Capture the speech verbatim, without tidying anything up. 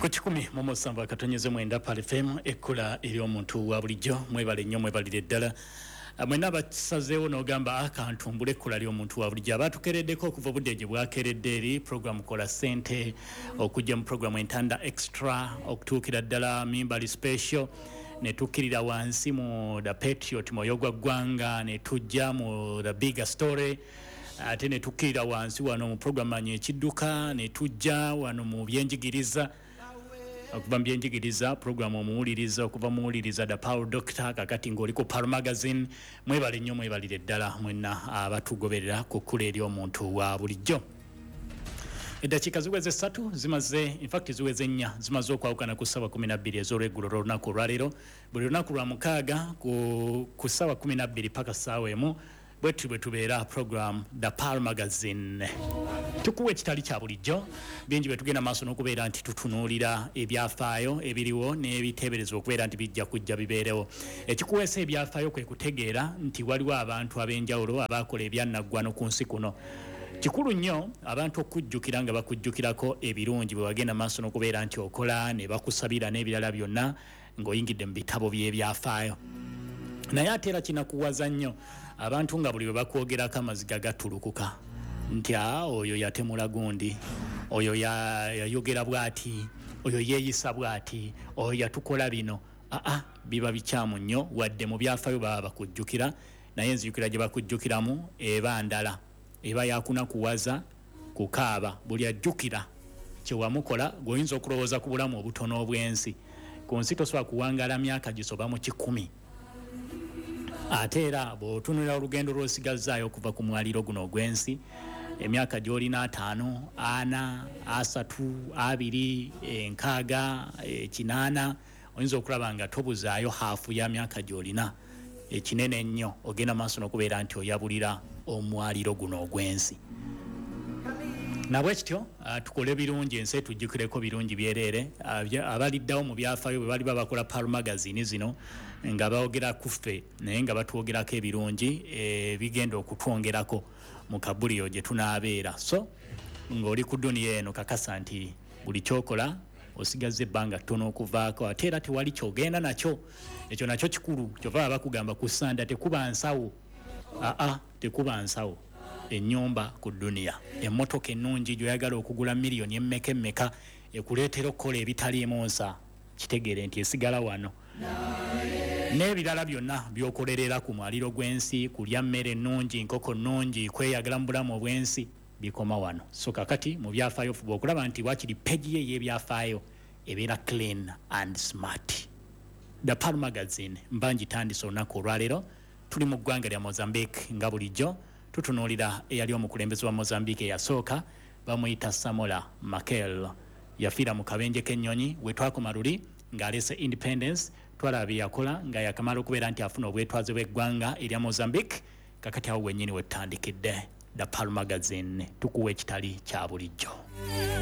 Ku kikumi mu musanvu akatonyeze mwenda Pal F M ekula eri omuntu wa bulijjo mwebale nnyo mwebalire ddala. Mwena basazeewo n'ogamba akantu mbule ekkula eri omuntu wa bulijjo abatukereddeko okuva obudde gye bwakeredde eri program kola ssente okujja mu program entanda extra okutuukira ddala mimbali special ne tukkirira wansi mu the patriot moyo gwa ggwanga ne tujja mu the bigger story ate ne tukkirira wansi wano mu program manyi ekidduka ne tujja wano mu byenjigiriza okuva mu byenjigiriza program omuwuliriza okuva muwuliriza the Power Doctor kakati ng'oli ku Pal Magazine mwebale nnyo mwebalire ddala mwenna abatugoberera ku kkula eri omuntu wa bulijjo. Eddakiika ziweze ssatu zimaze in fact ziweze nnya zimaze okwawukana ku ssaawa kumi na bbiri ez'olweggulo lw'olunaku olwaleero buli lunaku lwa mukaaga ku, ku ssaawa kumi na bbiri paka ssaawa emu bwetu bwe tubeera program the Pal Magazine. Tukuwa ekitali kya bulijjo bingi bwe tugenda maaso n'okubeera nti tutunuulira ebyafaayo ebiriwo n'ebiteeberezebwa okubeera nti bijja kujja bibeerewo. Ekikuweesa ebyafaayo kwe kutegeera nti waliwo abantu ab'enjawulo abaakola ebyannaggwano ku nsi kuno. Kikulu nnyo abantu okujjukira nga bakujjukirako ebirungi bwe wagenda maaso n'okubeera nti okola ne bakusabira n'ebirala byonna ng'oyingidde mu bitabo by'ebyafaayo. Naye ate era kinakuwaza nnyo abantu nga buli bwe bakwogerako amaziga gatulukuka nti oyo yatemula gundi, oyo yayogera bw'ati, oyo yeeyisa bw'ati, oyo yatukola bino. Aa biba bikyamu nnyo wadde mu byafaayo baba bakujjukira naye enzijukira gye bakujjukiramu eba ndala eba yakunakuwaza kukaaba buli ajjukira kye wamukola g'oyinza okulowooza ku bulamu obutono obw'ensi ku nsi tosobola kuwangaala myaka gisoba mu kikumi. Ate era bw'otunulira olugendo lw'osigazzaayo okuva ku mwaliro guno ogw'ensi emyaka gy'olina ataano ana asatu abiri enkaaga ekinaana oyinza okulaba nga tobuzaayo haafu ya myaka gy'olina ekinene ennyo ogenda maaso n'okubeera nti oyabulira omwaliro guno ogw'ensi. Nabwe kityo uh, tukole birungi ensi tujjukireko birungi byereere uh, abaliddawo mu byafaayo bwe bali babakola Pal Magazine zino nga baogera kuffe naye nga batwogerako ebirungi e, bigenda okutwongerako mu kabuliyo gye tunaabeera. So ng'oli ku duniya eno kakasa nti buli kyokola osigaze ebbanga ttono okuvaako ate era tewali kyogenda nakyo ekyo nakyo kikulu kyova bakugamba ku ssanda tekuba nsawo. Aa tekuba nsawo. Ennyumba ku duniya emmotoka ennungi gy'oyagala okugula miliyoni emmeka emmeka ekuleetera okukola ebitaliimu nsa kitegeere nti esigala wano n'ebirala byonna by'okolerera ku mwaliro gw'ensi kulya mmere ennungi nkoko nnungi kweyagala mu bulamu obw'ensi bikoma wano. So kakati mu byafaayo fuba okulaba nti wakiri peegi ye y'ebyafaayo ebeera clean and smart. The Pal Magazine mbanjitandise olunaku olwaleero tuli mu ggwanga lya Mozambique nga bulijjo tutunuulira eyali omukulembeze wa Mozambique eyasooka bamuyita Samora Machel yafiira mu kabenje k'ennyonyi we twakoma luli ng'aleese independence twalaba bye yakola nga yakamala okubeera nti afuna obwetwaze bw'eggwanga erya Mozambique kakati awo wennyini we tutandikidde the Pal Magazine tukuwa ekitali kya bulijjo.